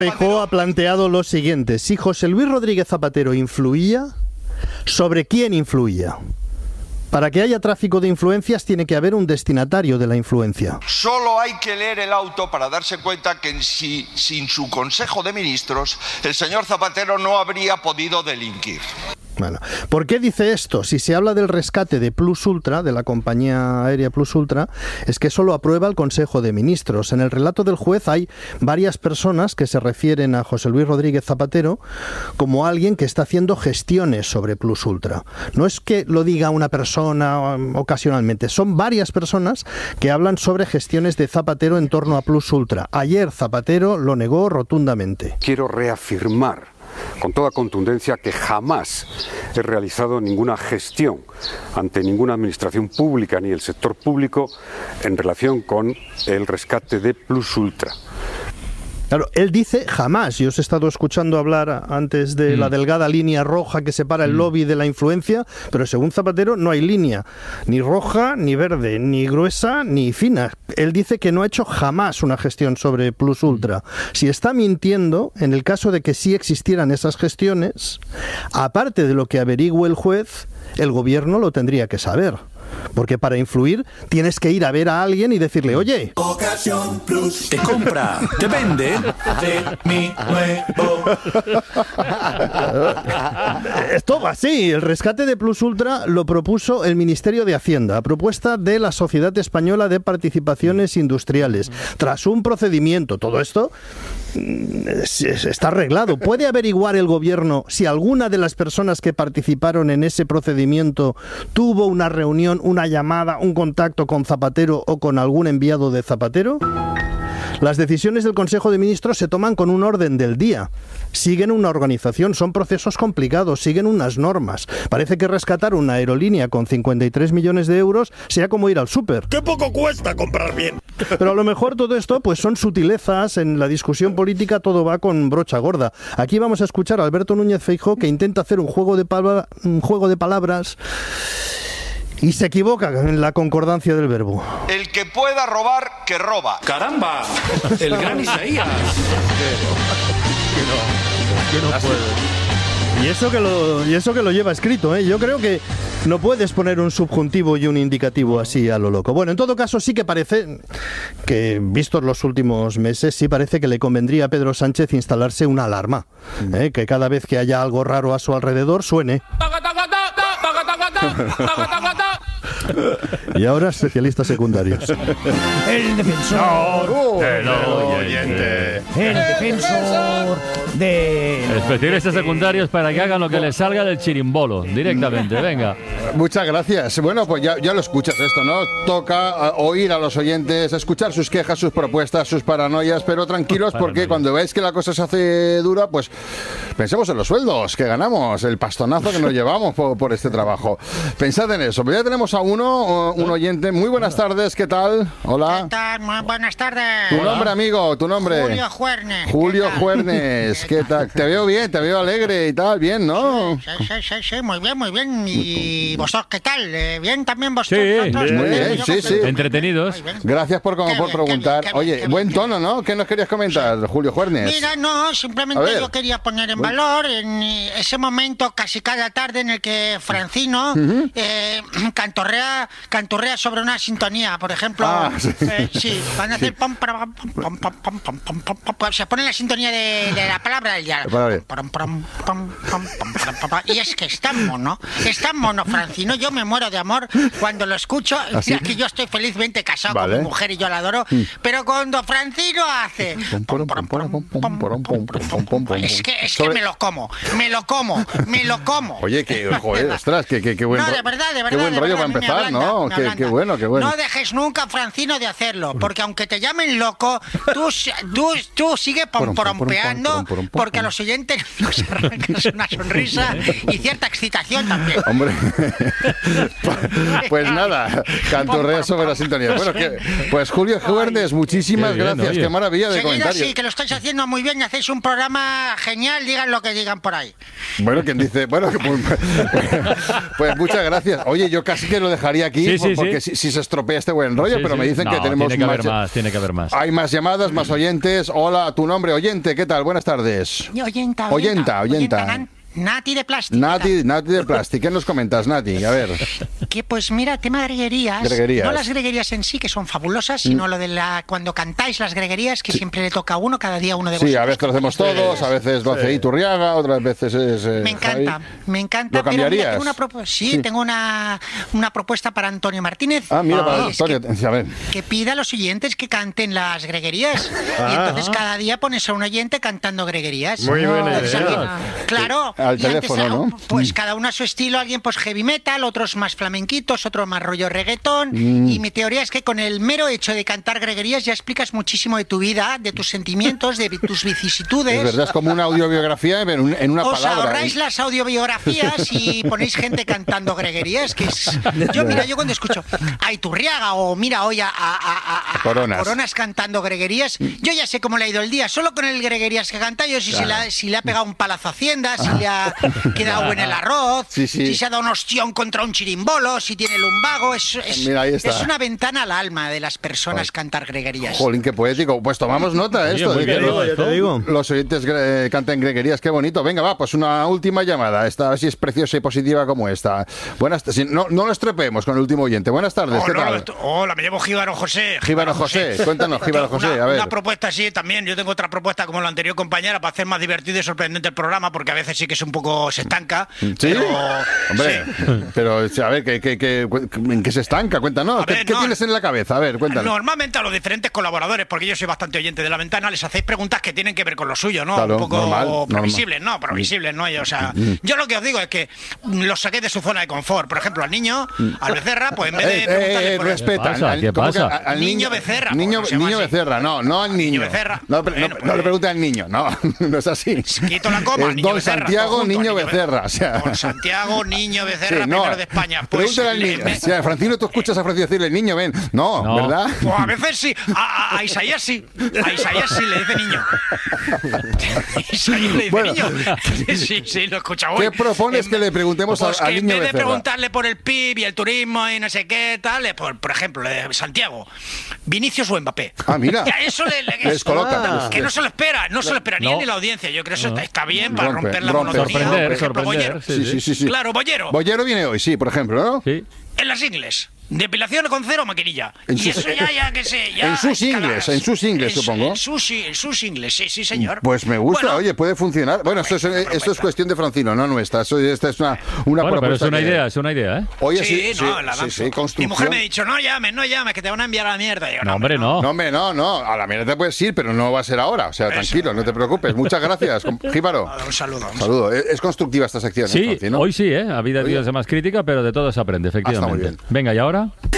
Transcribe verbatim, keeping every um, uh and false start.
Feijóo ha planteado lo siguiente: si José Luis Rodríguez Zapatero influía, ¿sobre quién influía? Para que haya tráfico de influencias tiene que haber un destinatario de la influencia. Solo hay que leer el auto para darse cuenta que si, sin su Consejo de Ministros el señor Zapatero no habría podido delinquir. Bueno, ¿por qué dice esto? Si se habla del rescate de Plus Ultra, de la compañía aérea Plus Ultra, es que eso lo aprueba el Consejo de Ministros. En el relato del juez hay varias personas que se refieren a José Luis Rodríguez Zapatero como alguien que está haciendo gestiones sobre Plus Ultra. No es que lo diga una persona ocasionalmente, son varias personas que hablan sobre gestiones de Zapatero en torno a Plus Ultra. Ayer Zapatero lo negó rotundamente. Quiero reafirmar con toda contundencia que jamás he realizado ninguna gestión ante ninguna administración pública ni el sector público en relación con el rescate de Plus Ultra. Claro, él dice jamás. Yo os he estado escuchando hablar antes de mm. la delgada línea roja que separa el mm. lobby de la influencia, pero según Zapatero no hay línea, ni roja, ni verde, ni gruesa, ni fina. Él dice que no ha hecho jamás una gestión sobre Plus Ultra. Si está mintiendo, en el caso de que sí existieran esas gestiones, aparte de lo que averigüe el juez, el gobierno lo tendría que saber. Porque para influir tienes que ir a ver a alguien y decirle, oye, Ocasión Plus te compra, te vende de mi nuevo. Esto va así. El rescate de Plus Ultra lo propuso el Ministerio de Hacienda, a propuesta de la Sociedad Española de Participaciones Industriales, tras un procedimiento. Todo esto está arreglado. ¿Puede averiguar el gobierno si alguna de las personas que participaron en ese procedimiento tuvo una reunión, una llamada, un contacto con Zapatero o con algún enviado de Zapatero? Las decisiones del Consejo de Ministros se toman con un orden del día. Siguen una organización, son procesos complicados, siguen unas normas. Parece que rescatar una aerolínea con cincuenta y tres millones de euros sea como ir al súper. ¡Qué poco cuesta comprar bien! Pero a lo mejor todo esto pues son sutilezas. En la discusión política todo va con brocha gorda. Aquí vamos a escuchar a Alberto Núñez Feijóo, que intenta hacer un juego de, palabra, un juego de palabras y se equivoca en la concordancia del verbo. El que pueda robar, que roba. ¡Caramba! El gran Isaías. Que no, que no puede. Y eso que lo, y eso que lo lleva escrito, ¿eh? Yo creo que no puedes poner un subjuntivo y un indicativo así a lo loco. Bueno, en todo caso sí que parece que, vistos los últimos meses, sí parece que le convendría a Pedro Sánchez instalarse una alarma, ¿eh? Que cada vez que haya algo raro a su alrededor suene. Y ahora especialistas secundarios. El defensor no, del oyente. El defensor de... Especialistas secundarios para que hagan lo que les salga del chirimbolo, directamente, venga. Muchas gracias. Bueno, pues ya, ya lo escuchas esto, ¿no? Toca oír a los oyentes, escuchar sus quejas, sus propuestas, sus paranoias, pero tranquilos porque cuando veáis que la cosa se hace dura, pues pensemos en los sueldos que ganamos, el pastonazo que nos llevamos por, por este trabajo. Pensad en eso. Pues ya tenemos a uno, un oyente. Muy buenas tardes, ¿qué tal? Hola. ¿Qué tal? Muy buenas tardes. Tu nombre, amigo, tu nombre. Julio Juernes. Julio Juernes, ¿qué tal? Te veo bien, te veo alegre y tal, bien, ¿no? Sí, sí, sí, sí, muy bien, muy bien. ¿Y vosotros qué tal? ¿Bien también vosotros? Sí, ¿Vosotros? muy bien, sí, sí. Entretenidos. Gracias por, como, por bien, preguntar. qué bien, qué Oye, bien, qué buen bien. tono, ¿no? ¿Qué nos querías comentar, sí. Julio Juernes? Mira, no, simplemente yo quería poner en valor en ese momento casi cada tarde en el que Francino uh-huh. eh, cantorrea, canturrea sobre una sintonía, por ejemplo. Ah, sí. Eh, sí, van a hacer pom, pom, pom, pom, pom, pom, pom, pom, pom, se pone la sintonía de, de la palabra del día. Pom, pom, pom, pom, pom, pom, pom, y es que es tan mono, es tan mono, Francino. Yo me muero de amor cuando lo escucho. ¿Así? Que yo estoy felizmente casado vale. con mi mujer y yo la adoro. Mm. Pero cuando Francino hace, es que es que me lo como, me lo como, me lo como. Oye, que joder, ostras, que qué bueno. No, de verdad, de verdad. Qué buen rollo para empezar, ablanda, ¿no? Qué, qué bueno, qué bueno. No dejes nunca, Francino, de hacerlo, porque aunque te llamen loco, tú, tú, tú sigues pomporompeando, porque a los oyentes nos arrancas una sonrisa y cierta excitación también. Hombre, pues nada, canturrea sobre la sintonía. Bueno, que, pues Julio Juernes, muchísimas bien, gracias. Oye. Qué maravilla de Seguida, comentarios. Sí, que lo estáis haciendo muy bien y hacéis un programa genial, diga digan lo que digan por ahí. Bueno, quien dice, bueno, que pues, pues muchas gracias. Oye, yo casi que lo dejaría aquí Sí, sí, porque sí. si, si se estropea este buen rollo, Sí, pero sí. me dicen No, que tenemos tiene que haber ll- más, tiene que haber más. Hay más llamadas, más oyentes. Hola, tu nombre, oyente, ¿qué tal? Buenas tardes. Oyenta, Oyenta, oyenta. Nan- Nati de plástico. Nati, Nati de Plastic, ¿qué nos comentas, Nati? A ver. Que pues mira, tema de greguerías. Greguerías. No las greguerías en sí, que son fabulosas, sino lo de la cuando cantáis las greguerías, que siempre le toca a uno, cada día uno de vosotros. Sí, a veces lo hacemos todos, a veces lo hace Iturriaga, otras veces es eh, Me encanta, Javi. me encanta. ¿Lo pero mira, cambiarías? tengo una propu- sí, Sí. tengo una, una propuesta para Antonio Martínez. Ah, mira, para Es Antonio, que- a ver. que pida a los oyentes que canten las greguerías. Ah. y entonces cada día pones a un oyente cantando greguerías. Muy buena Entonces, idea. alguien- Claro. Al y antes, teléfono, ¿no? Pues cada uno a su estilo, alguien pues heavy metal, otros más flamenquitos, otros más rollo reggaetón. Mm. Y mi teoría es que con el mero hecho de cantar greguerías ya explicas muchísimo de tu vida, de tus sentimientos, de tus vicisitudes. Es verdad, es como una audiobiografía en, un- en una Os palabra. ahorráis ¿eh? las audiobiografías y ponéis gente cantando greguerías, que es... Yo, mira, yo cuando escucho a Iturriaga o mira hoy a, a- a- a- a Coronas. Coronas cantando greguerías, yo ya sé cómo le ha ido el día, solo con el greguerías que canta, yo si, se le ha, si le ha pegado un palazo a Hacienda, si le ha quedado en el arroz, Sí, sí. si se ha dado un ostión contra un chirimbolo, si tiene lumbago, es, es, Mira, ahí está. es una ventana al alma de las personas cantar greguerías. Jolín, qué poético. Pues tomamos nota de Oye, esto. muy de que bien, los- Ya te digo. Los oyentes gre- cantan greguerías, qué bonito. Venga, va, pues una última llamada. Esta, a ver si es preciosa y positiva como esta. Buenas, si- no, no lo estropeemos con el último oyente. Buenas tardes, ¿qué Hola, tal? esto- hola, me llamo Jíbaro José. Jíbaro José, cuéntanos, Jíbaro José, Una, a ver. una propuesta así también. Yo tengo otra propuesta como la anterior compañera para hacer más divertido y sorprendente el programa, porque a veces sí que es un poco se estanca. ¿Sí? Pero, Hombre, sí. pero a ver, ¿qué, qué, qué- ¿en qué se estanca? Cuéntanos. A ¿Qué, ver, qué no. tienes en la cabeza? A ver, cuéntanos. Normalmente a los diferentes colaboradores, porque yo soy bastante oyente de la ventana, les hacéis preguntas que tienen que ver con lo suyo, ¿no? Claro, un poco normal, normal. previsibles, ¿no? Previsibles, ¿no? Y, o sea, yo lo que os digo es que los saqué de su zona de confort. Por ejemplo, al niño, al Becerra, pues en vez de Eh, eh, preguntarle eh, por el- respeta. ¿Qué pasa? al- ¿Qué ¿cómo que pasa? al Niño Becerra, Niño, ¿cómo se llama niño así? Becerra, no, no al niño. Becerra. No, pre- no- Bueno, no le pues- pregunte al niño, no, no es así. Quito la coma, Es niño Don Becerra, Santiago, todo junto, niño Be- Becerra. O sea, Don Santiago, niño Becerra, sí, no, primero de España. Pues, pregúntale al le- niño. me- O sea, Francino, tú escuchas a Francino decirle, niño, ven. No, No. ¿verdad? Pues a veces sí, a, a- a Isaías sí, a Isaías sí le dice niño. Isaías le dice Bueno. niño. Sí, sí, lo he escuchado hoy. ¿Qué propones que le preguntemos a- Pues al que en niño vez de Becerra? preguntarle por el P I B y el turismo y no sé qué tal, le- por, por ejemplo, le de Santiago, Vinicius o Mbappé. Ah, mira. Ya, eso le, le- Les coloca, Ah, pues, que no se lo espera, no se lo espera ni No. él ni la audiencia. Yo creo que eso está, está bien para Rompe, romper la rompe. monotonía. Sorprender, Por ejemplo, sorprender, Bollero. sí, Sí, sí, sí, sí. Claro, Bollero. Bollero viene hoy, sí, por ejemplo, ¿no? Sí. En las ingles. Depilación con cero o maquinilla. En y sus- eso ya, ya que sé. Ya en sus escalas. ingles, en sus ingles, En su- supongo. En sus, en sus ingles, sí, sí, señor. Pues me gusta, Bueno, oye, puede funcionar. Bueno, esto es, esto es cuestión de Francino, no nuestra. Eso- esta es una, una Bueno, pero es propuesta una que- idea, es una idea, ¿eh? Oye, sí, sí, no, sí, la sí, lanzo. sí, Mi construcción. mujer me ha dicho, no llames, no llames, que te van a enviar a la mierda. Y yo, No, hombre, no. No, hombre, no, no. A la mierda te puedes ir, pero no va a ser ahora. O sea, Eso. tranquilo, no te preocupes. Muchas gracias, com- Jíbaro. Un saludo. un Saludo. Es es constructiva esta sección, ¿eh, Sí, Francino? hoy sí, ¿eh? Ha habido Oye. días de más crítica, pero de todo se aprende, efectivamente. bien. Venga, ¿y ahora?